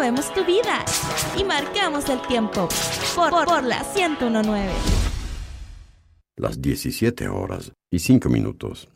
movemos tu vida y marcamos el tiempo por la 101.9. Las 17:05.